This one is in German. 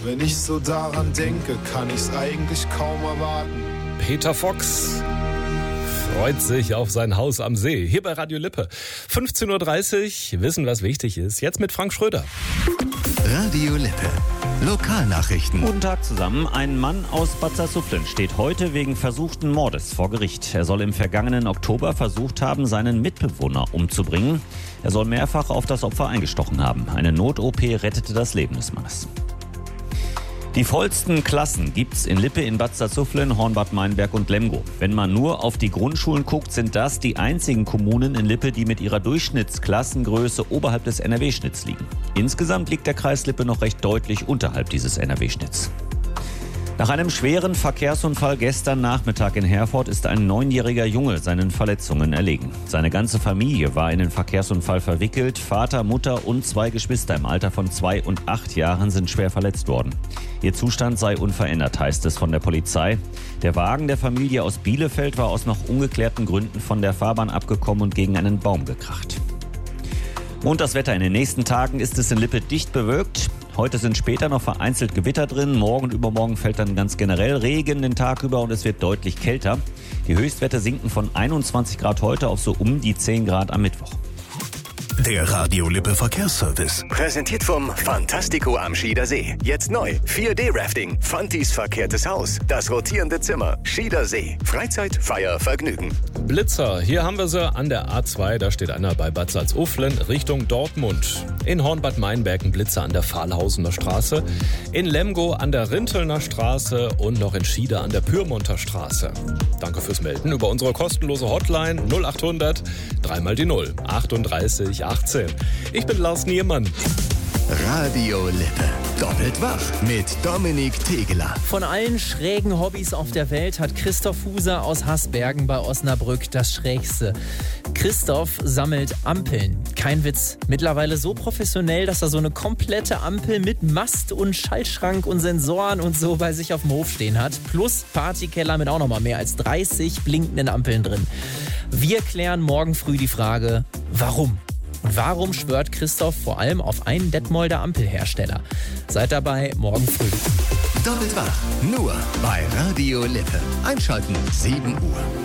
Wenn ich so daran denke, kann ich's eigentlich kaum erwarten. Peter Fox freut sich auf sein Haus am See. Hier bei Radio Lippe. 15.30 Uhr, wissen, was wichtig ist. Jetzt mit Frank Schröder. Radio Lippe. Lokalnachrichten. Guten Tag zusammen. Ein Mann aus Bad Salzuflen steht heute wegen versuchten Mordes vor Gericht. Er soll im vergangenen Oktober versucht haben, seinen Mitbewohner umzubringen. Er soll mehrfach auf das Opfer eingestochen haben. Eine Not-OP rettete das Leben des Mannes. Die vollsten Klassen gibt's in Lippe, in Bad Salzuflen, Hornbad Meinberg und Lemgo. Wenn man nur auf die Grundschulen guckt, sind das die einzigen Kommunen in Lippe, die mit ihrer Durchschnittsklassengröße oberhalb des NRW-Schnitts liegen. Insgesamt liegt der Kreis Lippe noch recht deutlich unterhalb dieses NRW-Schnitts. Nach einem schweren Verkehrsunfall gestern Nachmittag in Herford ist ein 9-jähriger Junge seinen Verletzungen erlegen. Seine ganze Familie war in den Verkehrsunfall verwickelt. Vater, Mutter und 2 Geschwister im Alter von 2 und 8 Jahren sind schwer verletzt worden. Ihr Zustand sei unverändert, heißt es von der Polizei. Der Wagen der Familie aus Bielefeld war aus noch ungeklärten Gründen von der Fahrbahn abgekommen und gegen einen Baum gekracht. Und das Wetter. In den nächsten Tagen ist es in Lippe dicht bewölkt. Heute sind später noch vereinzelt Gewitter drin. Morgen und übermorgen fällt dann ganz generell Regen den Tag über und es wird deutlich kälter. Die Höchstwerte sinken von 21 Grad heute auf so um die 10 Grad am Mittwoch. Der Radio Lippe Verkehrsservice. Präsentiert vom Fantastico am Schiedersee. Jetzt neu. 4D-Rafting. Fantis verkehrtes Haus. Das rotierende Zimmer. Schiedersee. Freizeit, Feier, Vergnügen. Blitzer, hier haben wir sie an der A2. Da steht einer bei Bad Salzuflen Richtung Dortmund. In Hornbad Meinberg ein Blitzer an der Pfahlhausener Straße. In Lemgo an der Rintelner Straße und noch in Schieder an der Pyrmonter Straße. Danke fürs Melden über unsere kostenlose Hotline 0800 3 die 0 38 18. Ich bin Lars Niermann. Radio Lippe. Doppelt wach mit Dominik Tegeler. Von allen schrägen Hobbys auf der Welt hat Christoph Huser aus Hasbergen bei Osnabrück das Schrägste. Christoph sammelt Ampeln. Kein Witz. Mittlerweile so professionell, dass er so eine komplette Ampel mit Mast und Schaltschrank und Sensoren und so bei sich auf dem Hof stehen hat. Plus Partykeller mit auch noch mal mehr als 30 blinkenden Ampeln drin. Wir klären morgen früh die Frage, warum? Und warum schwört Christoph vor allem auf einen Detmolder Ampelhersteller? Seid dabei morgen früh. Doppelt wach. Nur bei Radio Lippe. Einschalten 7 Uhr.